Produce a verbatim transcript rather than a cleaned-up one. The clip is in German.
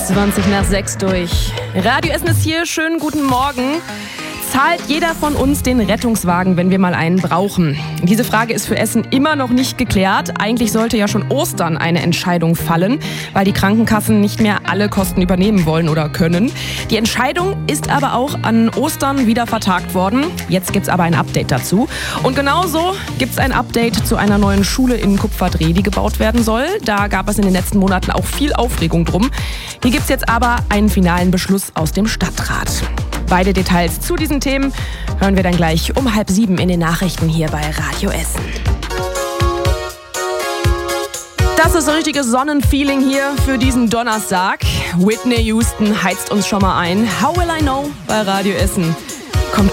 zwanzig nach sechs durch. Radio Essen ist hier, schönen guten Morgen. Zahlt jeder von uns den Rettungswagen, wenn wir mal einen brauchen? Diese Frage ist für Essen immer noch nicht geklärt. Eigentlich sollte ja schon Ostern eine Entscheidung fallen, weil die Krankenkassen nicht mehr alle Kosten übernehmen wollen oder können. Die Entscheidung ist aber auch an Ostern wieder vertagt worden. Jetzt gibt's aber ein Update dazu. Und genauso gibt's ein Update zu einer neuen Schule in Kupferdreh, die gebaut werden soll. Da gab es in den letzten Monaten auch viel Aufregung drum. Hier gibt's jetzt aber einen finalen Beschluss aus dem Stadtrat. Beide Details zu diesen Themen hören wir dann gleich um halb sieben in den Nachrichten hier bei Radio Essen. Das ist so ein richtiges Sonnenfeeling hier für diesen Donnerstag. Whitney Houston heizt uns schon mal ein. How will I know bei Radio Essen.